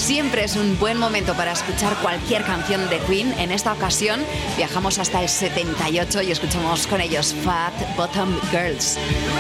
Siempre es un buen momento para escuchar cualquier canción de Queen. En esta ocasión viajamos hasta el 78 y escuchamos con ellos Fat Bottom Girls.